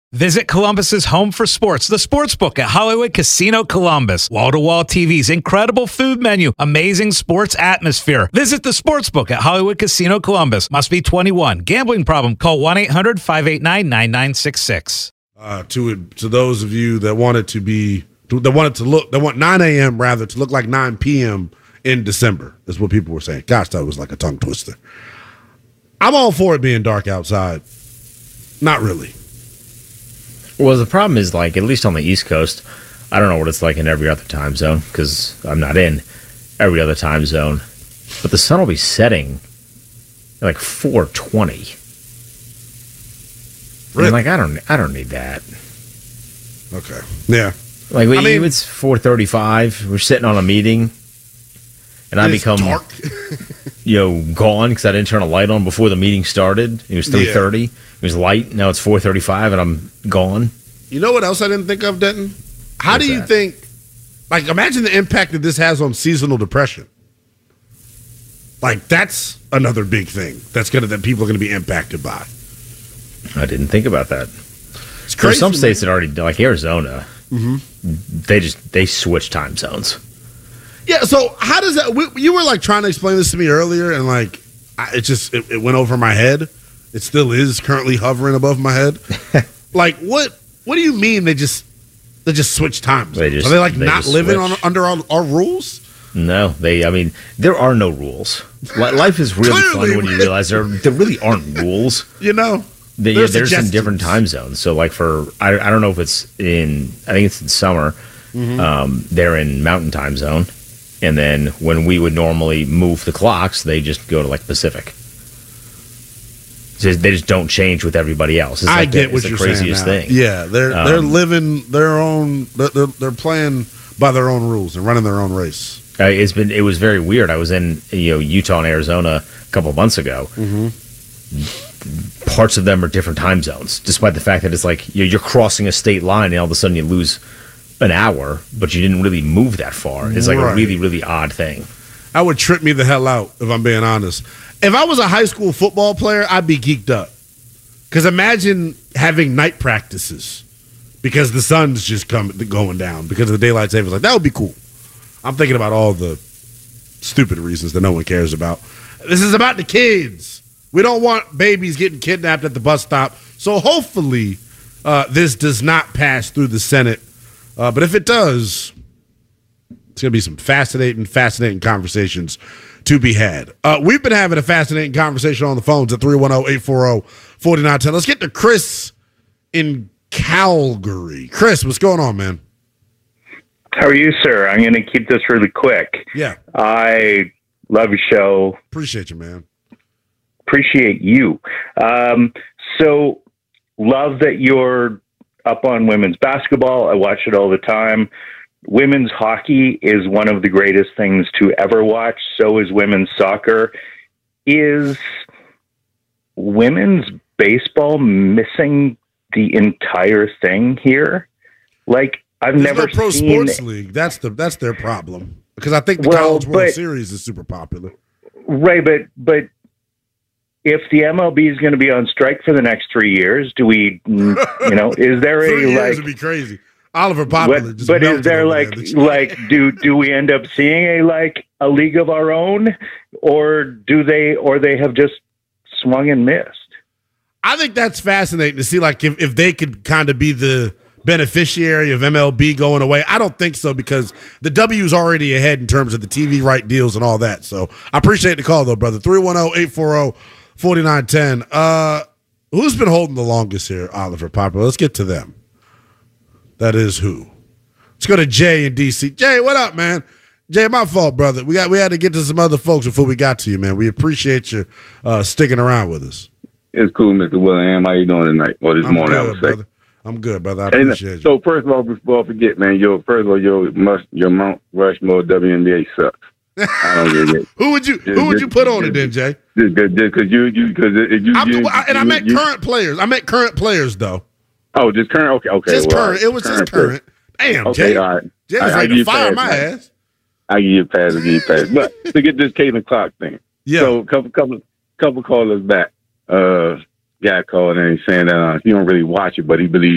Visit Columbus's home for sports, the Sportsbook at Hollywood Casino Columbus. Wall-to-wall TVs, incredible food menu, amazing sports atmosphere. Visit the Sportsbook at Hollywood Casino Columbus. Must be 21. Gambling problem? Call 1-800-589-9966. To those of you that want 9 a.m. rather to look like 9 p.m. in December, is what people were saying. Gosh, that was like a tongue twister. I'm all for it being dark outside. Not really. Well, the problem is, like, at least on the East Coast, I don't know what it's like in every other time zone because I'm not in every other time zone. But the sun will be setting at like 4:20. Really? And like I don't need that. Okay. Yeah. Like it's 4:35. We're sitting on a meeting, and I become dark. Gone because I didn't turn a light on before the meeting started. It was 3:30. Yeah. It was light. Now it's 4:35, and I'm gone. You know what else I didn't think of, Denton? How do you think? Like, imagine the impact that this has on seasonal depression. Like, that's another big thing that people are gonna be impacted by. I didn't think about that. It's crazy. There's some states that already, like Arizona, mm-hmm. they switch time zones. Yeah. So how does that? You were like trying to explain this to me earlier, and like it went over my head. It still is currently hovering above my head. Like, what do you mean they just switch times? Are they not living under our rules? No, there are no rules. Life is really fun when you realize there really aren't rules. There's some different time zones. So, like I don't know if it's I think it's in summer. Mm-hmm. They're in Mountain Time Zone, and then when we would normally move the clocks, they just go to like Pacific. They just don't change with everybody else. It's I get what you're saying. It's the craziest thing. Yeah, they're living their own. They're playing by their own rules and running their own race. It was very weird. I was in Utah and Arizona a couple of months ago. Mm-hmm. Parts of them are different time zones, despite the fact that it's like you're crossing a state line and all of a sudden you lose an hour, but you didn't really move that far. It's like a really, really odd thing. That would trip me the hell out, if I'm being honest. If I was a high school football player, I'd be geeked up. Because imagine having night practices because the sun's just going down because of the daylight savings. Like, that would be cool. I'm thinking about all the stupid reasons that no one cares about. This is about the kids. We don't want babies getting kidnapped at the bus stop. So hopefully this does not pass through the Senate. But if it does, it's going to be some fascinating conversations to be had. We've been having a fascinating conversation on the phones at 310-840-4910. Let's get to Chris in Calgary. Chris, what's going on, man? How are you, sir? I'm going to keep this really quick. Yeah. I love your show. Appreciate you, man. Appreciate you. So love that you're up on women's basketball. I watch it all the time. Women's hockey is one of the greatest things to ever watch. So is women's soccer. Is women's baseball missing the entire thing here? Like, There's never no pro seen sports league. That's their problem. Because I think the College World Series is super popular. Right, but if the MLB is going to be on strike for the next 3 years, do we, is there 3 years like would be crazy? Oliver Popular. But is there do we end up seeing a league of our own, or they have just swung and missed? I think that's fascinating to see, like, if they could kind of be the beneficiary of MLB going away. I don't think so, because the W is already ahead in terms of the TV right deals and all that. So I appreciate the call, though, brother. 310-840-4910. Who's been holding the longest here, Oliver Popular? Let's get to them. That is who. Let's go to Jay in D.C. Jay, what up, man? Jay, my fault, brother. We had to get to some other folks before we got to you, man. We appreciate you sticking around with us. It's cool, Mr. William. How you doing tonight? Or this morning, I would say. Brother. I'm good, brother. I appreciate you. So first of all, before I forget, man, your Mount Rushmore WNBA sucks. I don't get it. Who would you put on it then, Jay? Because I meant current players. I meant current players, though. Oh, just current. Okay. Just current. It was just current. Damn, okay, Jay. all right. Jay was ready to fire my ass. I give you a pass. But to get this Caitlin Clark thing. Yeah. So couple callers back. Guy called and he's saying that he don't really watch it, but he believes